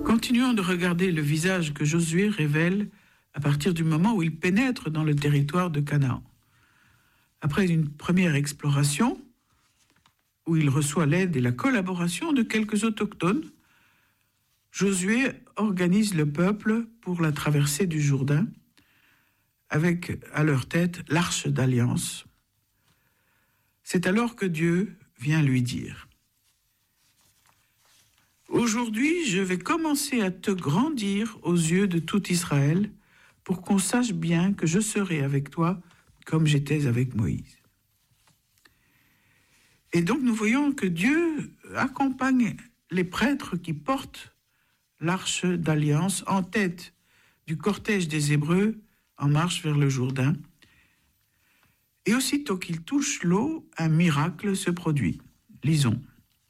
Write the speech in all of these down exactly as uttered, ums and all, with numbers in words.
Continuons de regarder le visage que Josué révèle à partir du moment où il pénètre dans le territoire de Canaan. Après une première exploration, où il reçoit l'aide et la collaboration de quelques autochtones, Josué organise le peuple pour la traversée du Jourdain, avec à leur tête l'arche d'alliance. C'est alors que Dieu vient lui dire « Aujourd'hui, je vais commencer à te grandir aux yeux de tout Israël pour qu'on sache bien que je serai avec toi comme j'étais avec Moïse. » Et donc nous voyons que Dieu accompagne les prêtres qui portent l'arche d'alliance en tête du cortège des Hébreux en marche vers le Jourdain. Et aussitôt qu'ils touchent l'eau, un miracle se produit. Lisons.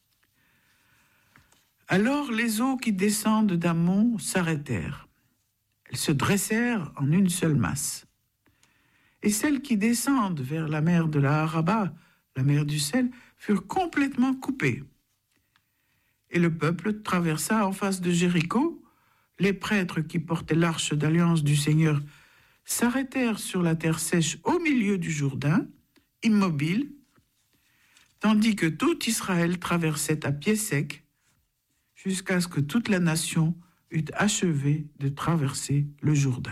Alors les eaux qui descendent d'un mont s'arrêtèrent. Elles se dressèrent en une seule masse. Et celles qui descendent vers la mer de la Araba, la mer du sel, furent complètement coupées. Et le peuple traversa en face de Jéricho. Les prêtres qui portaient l'arche d'alliance du Seigneur s'arrêtèrent sur la terre sèche au milieu du Jourdain, immobiles, tandis que tout Israël traversait à pied sec, jusqu'à ce que toute la nation eût achevé de traverser le Jourdain.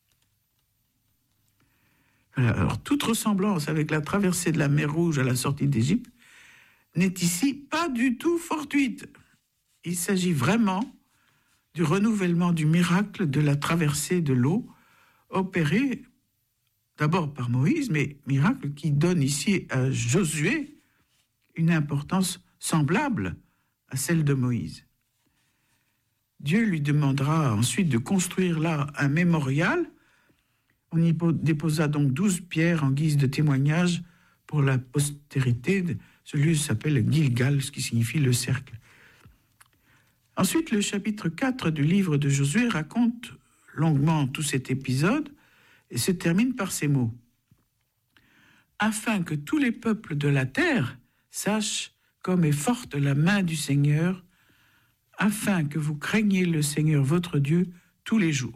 Alors, toute ressemblance avec la traversée de la mer Rouge à la sortie d'Égypte n'est ici pas du tout fortuite. Il s'agit vraiment du renouvellement du miracle de la traversée de l'eau, opéré d'abord par Moïse, mais miracle qui donne ici à Josué une importance semblable à celle de Moïse. Dieu lui demandera ensuite de construire là un mémorial. On y déposa donc douze pierres en guise de témoignage pour la postérité. Ce lieu s'appelle Gilgal, ce qui signifie le cercle. Ensuite, le chapitre quatre du livre de Josué raconte longuement tout cet épisode et se termine par ces mots. « Afin que tous les peuples de la terre sachent comme est forte la main du Seigneur, afin que vous craigniez le Seigneur votre Dieu tous les jours. »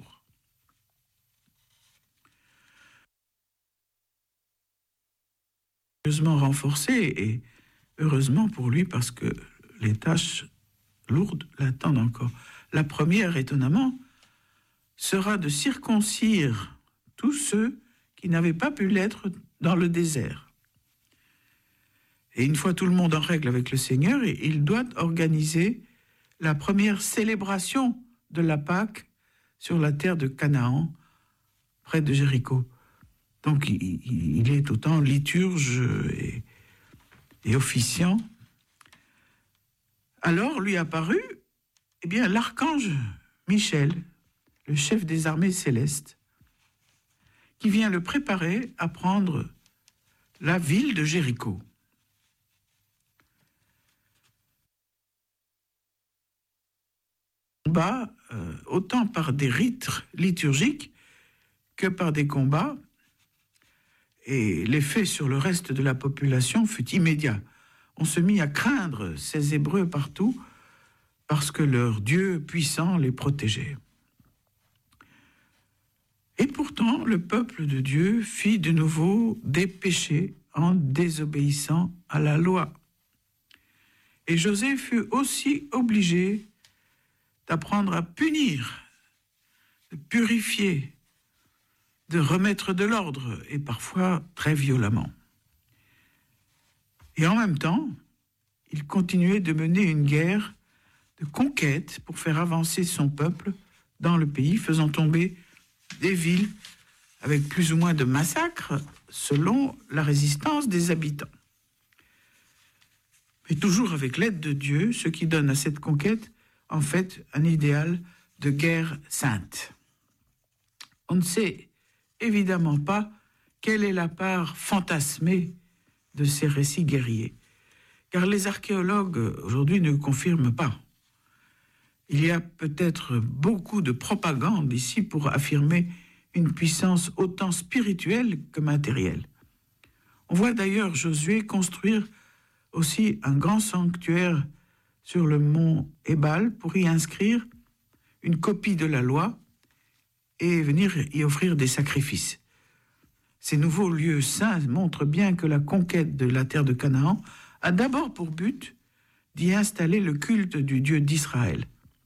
Heureusement renforcé et heureusement pour lui parce que les tâches lourdes l'attendent encore. La première, étonnamment, sera de circoncire tous ceux qui n'avaient pas pu l'être dans le désert. Et une fois tout le monde en règle avec le Seigneur, il doit organiser la première célébration de la Pâque sur la terre de Canaan, près de Jéricho. Donc il, il est autant liturge et, et officiant. Alors lui apparut eh bien, l'archange Michel, le chef des armées célestes, qui vient le préparer à prendre la ville de Jéricho. Combat, euh, autant par des rites liturgiques que par des combats, et l'effet sur le reste de la population fut immédiat. On se mit à craindre ces Hébreux partout parce que leur Dieu puissant les protégeait. Et pourtant, le peuple de Dieu fit de nouveau des péchés en désobéissant à la loi. Et José fut aussi obligé d'apprendre à punir, de purifier, de remettre de l'ordre, et parfois très violemment. Et en même temps, il continuait de mener une guerre de conquête pour faire avancer son peuple dans le pays, faisant tomber des villes avec plus ou moins de massacres selon la résistance des habitants. Mais toujours avec l'aide de Dieu, ce qui donne à cette conquête, en fait, un idéal de guerre sainte. On ne sait évidemment pas quelle est la part fantasmée de ces récits guerriers, car les archéologues aujourd'hui ne confirment pas. Il y a peut-être beaucoup de propagande ici pour affirmer une puissance autant spirituelle que matérielle. On voit d'ailleurs Josué construire aussi un grand sanctuaire sur le mont Ébal pour y inscrire une copie de la loi et venir y offrir des sacrifices. Ces nouveaux lieux saints montrent bien que la conquête de la terre de Canaan a d'abord pour but d'y installer le culte du Dieu d'Israël.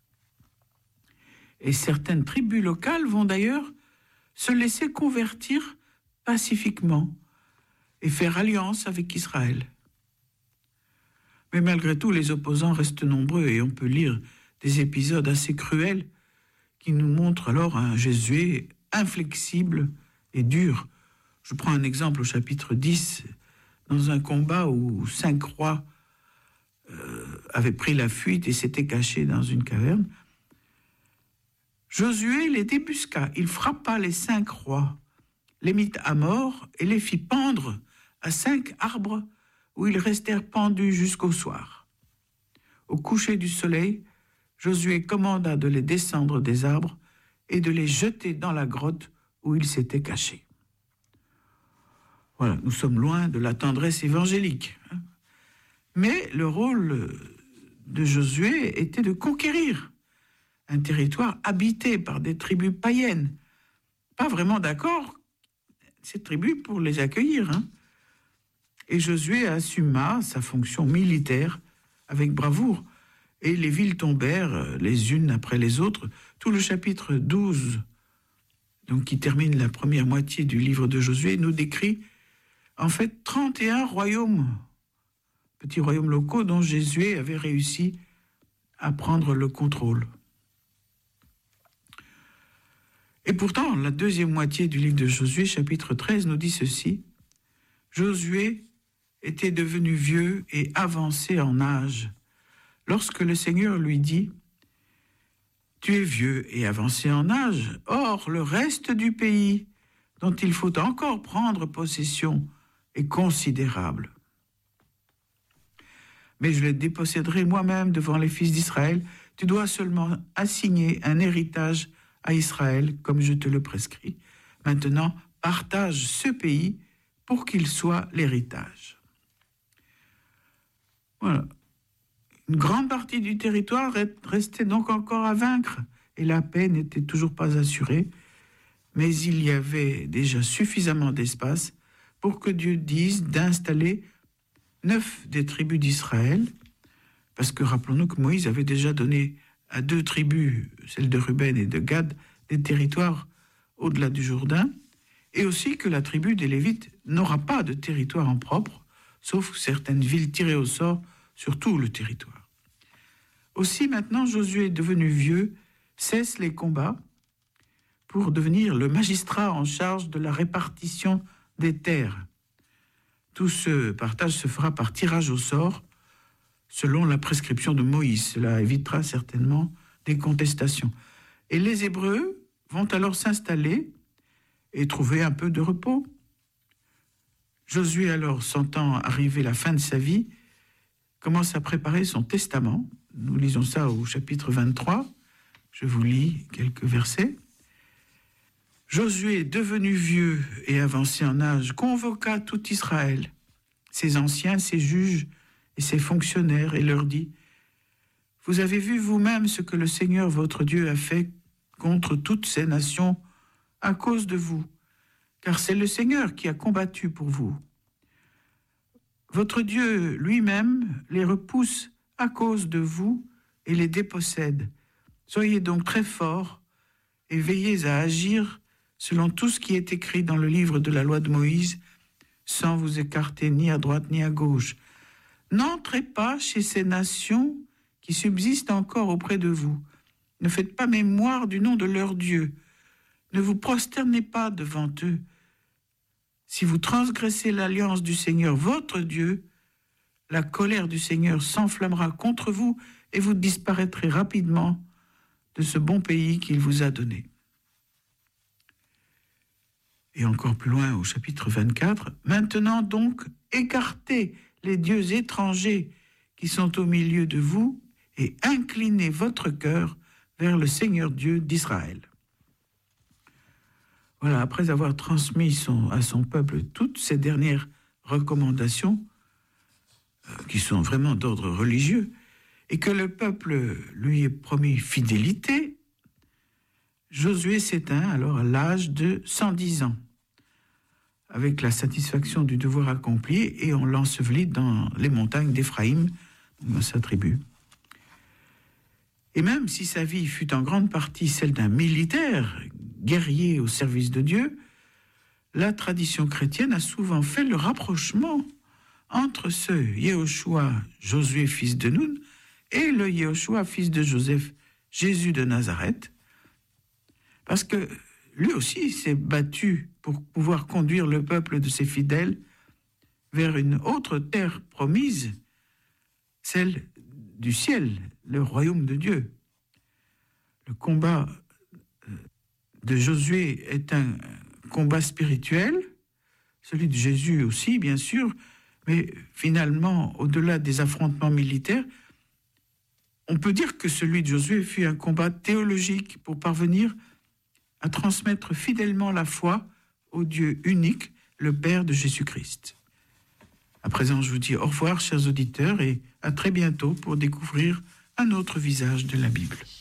Et certaines tribus locales vont d'ailleurs se laisser convertir pacifiquement et faire alliance avec Israël. Mais malgré tout, les opposants restent nombreux et on peut lire des épisodes assez cruels qui nous montrent alors un Josué inflexible et dur. Je prends un exemple au chapitre dix, dans un combat où cinq rois euh, avaient pris la fuite et s'étaient cachés dans une caverne. Josué les débusqua, il frappa les cinq rois, les mit à mort et les fit pendre à cinq arbres où ils restèrent pendus jusqu'au soir. Au coucher du soleil, Josué commanda de les descendre des arbres et de les jeter dans la grotte où ils s'étaient cachés. Voilà, nous sommes loin de la tendresse évangélique. Hein. Mais le rôle de Josué était de conquérir un territoire habité par des tribus païennes. Pas vraiment d'accord, ces tribus, pour les accueillir. Hein. Et Josué assuma sa fonction militaire avec bravoure. Et les villes tombèrent les unes après les autres. Tout le chapitre douze, donc qui termine la première moitié du livre de Josué, nous décrit en fait trente et un royaumes, petits royaumes locaux dont Josué avait réussi à prendre le contrôle. Et pourtant, la deuxième moitié du livre de Josué, chapitre treize, nous dit ceci. Josué était devenu vieux et avancé en âge, lorsque le Seigneur lui dit « Tu es vieux et avancé en âge, or le reste du pays dont il faut encore prendre possession est considérable. Mais je le déposséderai moi-même devant les fils d'Israël. Tu dois seulement assigner un héritage à Israël, comme je te le prescris. Maintenant, partage ce pays pour qu'il soit l'héritage. » Voilà. Une grande partie du territoire restait donc encore à vaincre et la paix n'était toujours pas assurée, mais il y avait déjà suffisamment d'espace pour que Dieu dise d'installer neuf des tribus d'Israël, parce que rappelons-nous que Moïse avait déjà donné à deux tribus, celles de Ruben et de Gad, des territoires au-delà du Jourdain, et aussi que la tribu des Lévites n'aura pas de territoire en propre, sauf certaines villes tirées au sort sur tout le territoire. Aussi maintenant, Josué, devenu vieux, cesse les combats pour devenir le magistrat en charge de la répartition des terres. Tout ce partage se fera par tirage au sort, selon la prescription de Moïse. Cela évitera certainement des contestations. Et les Hébreux vont alors s'installer et trouver un peu de repos. Josué, alors, sentant arriver la fin de sa vie, commence à préparer son testament. Nous lisons ça au chapitre vingt-trois. Je vous lis quelques versets. Josué, devenu vieux et avancé en âge, convoqua tout Israël, ses anciens, ses juges et ses fonctionnaires, et leur dit « Vous avez vu vous-même ce que le Seigneur votre Dieu a fait contre toutes ces nations à cause de vous, car c'est le Seigneur qui a combattu pour vous. Votre Dieu lui-même les repousse à cause de vous et les dépossède. Soyez donc très forts et veillez à agir selon tout ce qui est écrit dans le livre de la loi de Moïse, sans vous écarter ni à droite ni à gauche. N'entrez pas chez ces nations qui subsistent encore auprès de vous. Ne faites pas mémoire du nom de leur Dieu. Ne vous prosternez pas devant eux. Si vous transgressez l'alliance du Seigneur, votre Dieu, la colère du Seigneur s'enflammera contre vous et vous disparaîtrez rapidement de ce bon pays qu'il vous a donné. » Et encore plus loin, au chapitre vingt-quatre, « Maintenant donc, écartez les dieux étrangers qui sont au milieu de vous et inclinez votre cœur vers le Seigneur Dieu d'Israël. » Voilà, après avoir transmis son, à son peuple toutes ces dernières recommandations, euh, qui sont vraiment d'ordre religieux, et que le peuple lui ait promis fidélité, Josué s'éteint alors à l'âge de cent dix ans, avec la satisfaction du devoir accompli, et on l'ensevelit dans les montagnes d'Éphraïm, dans sa tribu. Et même si sa vie fut en grande partie celle d'un militaire, guerrier au service de Dieu, la tradition chrétienne a souvent fait le rapprochement entre ce Yehoshua, Josué fils de Nun, et le Yehoshua fils de Joseph, Jésus de Nazareth, parce que lui aussi s'est battu pour pouvoir conduire le peuple de ses fidèles vers une autre terre promise, celle du ciel, le royaume de Dieu. Le combat de Josué est un combat spirituel, celui de Jésus aussi, bien sûr, mais finalement, au-delà des affrontements militaires, on peut dire que celui de Josué fut un combat théologique pour parvenir à transmettre fidèlement la foi au Dieu unique, le Père de Jésus-Christ. À présent, je vous dis au revoir, chers auditeurs, et à très bientôt pour découvrir un autre visage de la Bible.